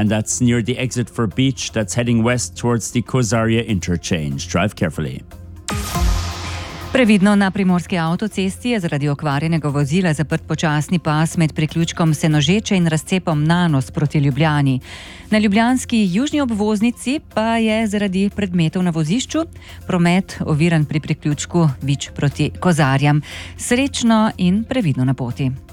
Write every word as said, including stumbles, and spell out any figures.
and that's near the exit for Beach. That's heading west towards the Kozaria interchange. Drive carefully. Previdno na primorski avtocesti je zaradi okvarjenega vozila zaprt počasni pas med priključkom Senožeče in razcepom Nanos proti Ljubljani. Na ljubljanski južni obvoznici pa je zaradi predmetov na vozišču promet oviran pri priključku Vič proti Kozarjam. Srečno in previdno na poti.